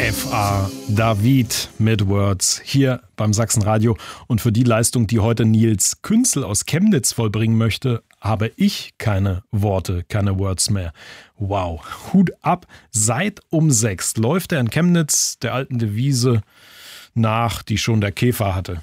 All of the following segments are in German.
F.A. David mit Words hier beim Sachsenradio. Und für die Leistung, die heute Nils Künzel aus Chemnitz vollbringen möchte, habe ich keine Worte, keine Words mehr. Wow, Hut ab. Seit um 6 läuft er in Chemnitz der alten Devise nach, die schon der Käfer hatte.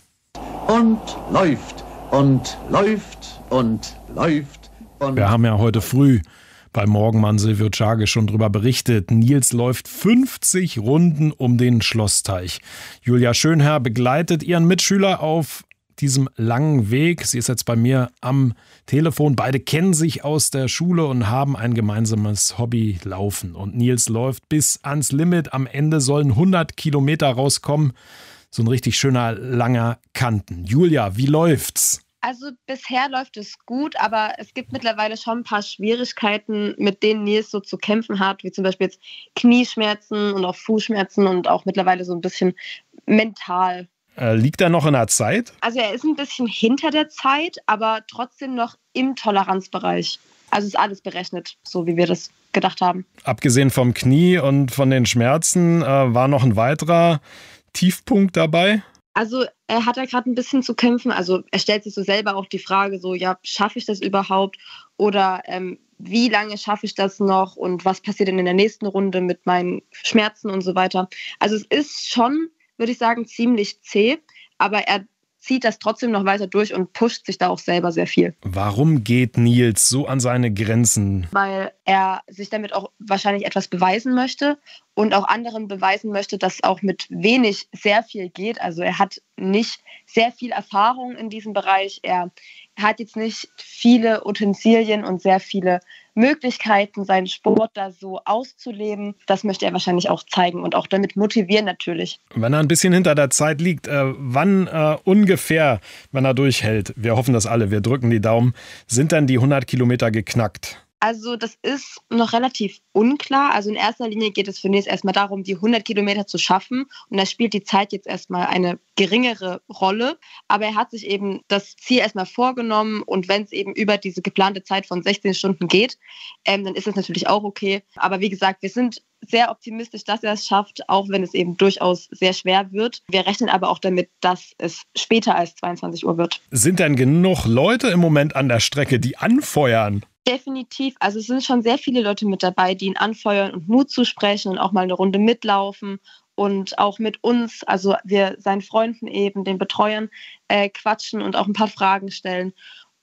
Und läuft und läuft und läuft. Und wir haben ja heute früh bei Morgenmann Silvio Czage schon drüber berichtet. Nils läuft 50 Runden um den Schlossteich. Julia Schönherr begleitet ihren Mitschüler auf diesem langen Weg. Sie ist jetzt bei mir am Telefon. Beide kennen sich aus der Schule und haben ein gemeinsames Hobby, Laufen. Und Nils läuft bis ans Limit. Am Ende sollen 100 Kilometer rauskommen. So ein richtig schöner, langer Kanten. Julia, wie läuft's? Also bisher läuft es gut, aber es gibt mittlerweile schon ein paar Schwierigkeiten, mit denen Nils so zu kämpfen hat, wie zum Beispiel jetzt Knieschmerzen und auch Fußschmerzen und auch mittlerweile so ein bisschen mental. Liegt er noch in der Zeit? Also er ist ein bisschen hinter der Zeit, aber trotzdem noch im Toleranzbereich. Also ist alles berechnet, so wie wir das gedacht haben. Abgesehen vom Knie und von den Schmerzen war noch ein weiterer Tiefpunkt dabei? Also er hat ja gerade ein bisschen zu kämpfen. Also er stellt sich so selber auch die Frage, so ja, schaffe ich das überhaupt? Oder wie lange schaffe ich das noch? Und was passiert denn in der nächsten Runde mit meinen Schmerzen und so weiter? Also es ist schon, würde ich sagen, ziemlich zäh. Aber er zieht das trotzdem noch weiter durch und pusht sich da auch selber sehr viel. Warum geht Nils so an seine Grenzen? Weil er sich damit auch wahrscheinlich etwas beweisen möchte und auch anderen beweisen möchte, dass auch mit wenig sehr viel geht. Also er hat nicht sehr viel Erfahrung in diesem Bereich. Er hat jetzt nicht viele Utensilien und sehr viele Möglichkeiten, seinen Sport da so auszuleben. Das möchte er wahrscheinlich auch zeigen und auch damit motivieren natürlich. Wenn er ein bisschen hinter der Zeit liegt, wann ungefähr, wenn er durchhält, wir hoffen das alle, wir drücken die Daumen, sind dann die 100 Kilometer geknackt? Also das ist noch relativ unklar. Also in erster Linie geht es für Nils erstmal darum, die 100 Kilometer zu schaffen. Und da spielt die Zeit jetzt erstmal eine geringere Rolle. Aber er hat sich eben das Ziel erstmal vorgenommen. Und wenn es eben über diese geplante Zeit von 16 Stunden geht, dann ist das natürlich auch okay. Aber wie gesagt, wir sind sehr optimistisch, dass er es schafft, auch wenn es eben durchaus sehr schwer wird. Wir rechnen aber auch damit, dass es später als 22 Uhr wird. Sind denn genug Leute im Moment an der Strecke, die anfeuern? Definitiv. Also es sind schon sehr viele Leute mit dabei, die ihn anfeuern und Mut zusprechen und auch mal eine Runde mitlaufen und auch mit uns, also wir seinen Freunden eben, den Betreuern, quatschen und auch ein paar Fragen stellen.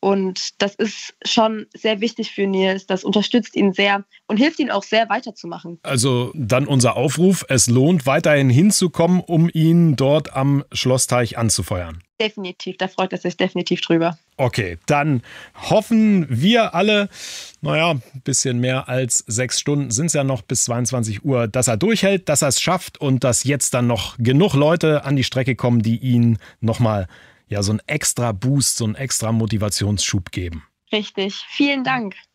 Und das ist schon sehr wichtig für Nils. Das unterstützt ihn sehr und hilft ihm auch sehr weiterzumachen. Also dann unser Aufruf, es lohnt weiterhin hinzukommen, um ihn dort am Schlossteich anzufeuern. Definitiv, da freut er sich definitiv drüber. Okay, dann hoffen wir alle, ein bisschen mehr als 6 Stunden sind es ja noch bis 22 Uhr, dass er durchhält, dass er es schafft und dass jetzt dann noch genug Leute an die Strecke kommen, die ihn nochmal so einen extra Boost, so einen extra Motivationsschub geben. Richtig, vielen Dank.